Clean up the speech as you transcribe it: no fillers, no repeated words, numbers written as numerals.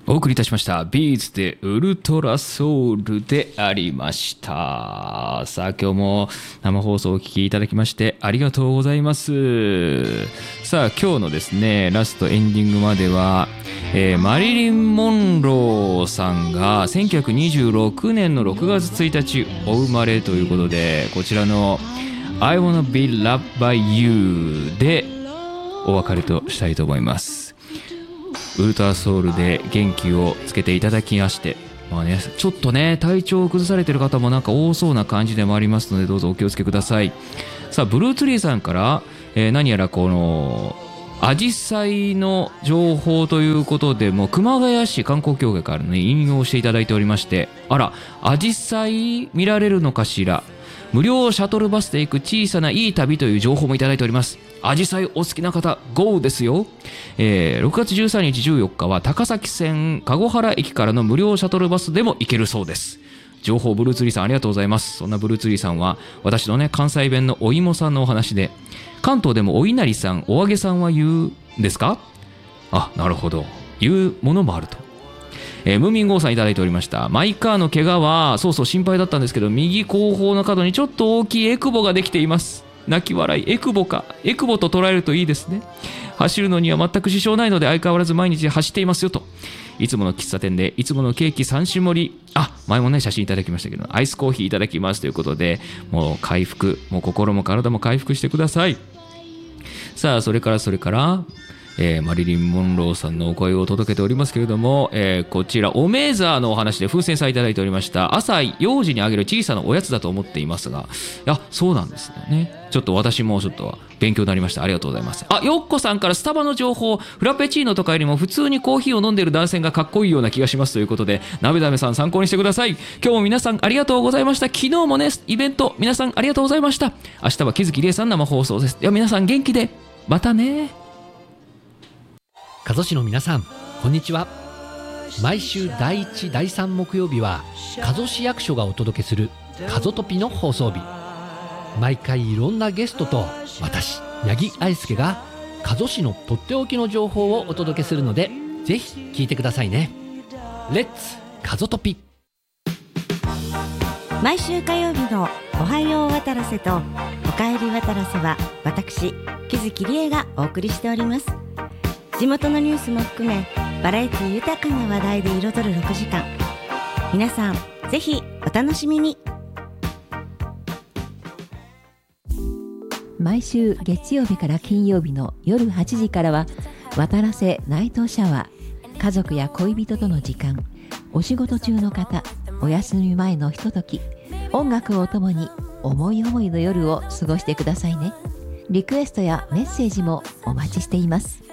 お送りいたしましたビーズでウルトラソウルでありました。さあ今日も生放送をお聞きいただきましてありがとうございます。さあ今日のですねラストエンディングまでは、マリリン・モンローさんが1926年の6月1日お生まれということで、こちらの I wanna be loved by you でお別れとしたいと思います。ウルトラソウルで元気をつけていただきまして、ちょっとね体調を崩されている方もなんか多そうな感じでもありますので、どうぞお気をつけください。さあブルーツリーさんから、何やらこのアジサイの情報ということで、もう熊谷市観光協会からね引用していただいておりまして、あらアジサイ見られるのかしら、無料シャトルバスで行く小さないい旅という情報もいただいております。アジサイお好きな方 GO ですよ。6月13日14日は高崎線籠原駅からの無料シャトルバスでも行けるそうです。情報ブルーツリーさんありがとうございます。そんなブルーツリーさんは私のね関西弁のお芋さんのお話で、関東でもお稲荷さんお揚げさんは言うんですか。あ、なるほど、言うものもあると。ムーミンゴーさんいただいておりました。マイカーの怪我はそう心配だったんですけど、右後方の角にちょっと大きいエクボができています。泣き笑い。エクボか、エクボと捉えるといいですね。走るのには全く支障ないので相変わらず毎日走っていますよと。いつもの喫茶店でいつものケーキ3種盛り、前もね写真いただきましたけど、アイスコーヒーいただきますということで、もう回復、もう心も体も回復してください。さあそれからマリリン・モンローさんのお声を届けておりますけれども、こちらオメーザーのお話で風船さんいただいておりました。朝幼児にあげる小さなおやつだと思っていますが、そうなんですね。ちょっと私もちょっと勉強になりました。ありがとうございます。よっこさんからスタバの情報、フラペチーノとかよりも普通にコーヒーを飲んでいる男性がかっこいいような気がしますということで、なべだめさん参考にしてください。今日も皆さんありがとうございました。昨日もねイベント皆さんありがとうございました。明日は木月理恵さん生放送です。では皆さん元気でまたね。 加須市の皆さんこんにちは。毎週第1第3木曜日は加須市役所がお届けする加須トピの放送日。毎回いろんなゲストと私八木愛介が加須市のとっておきの情報をお届けするので、ぜひ聞いてくださいね。レッツ加須トピ。 毎週火曜日のおはよう渡良瀬とおかえり渡良瀬は私木月理恵がお送りしております。地元のニュースも含めバラエティ豊かな話題で彩る6時間、皆さんぜひお楽しみに。 毎週月曜日から金曜日の夜8時からは渡良瀬ナイトシャワー。家族や恋人との時間、お仕事中の方、お休み前のひととき、音楽をともに思い思いの夜を過ごしてくださいね。リクエストやメッセージもお待ちしています。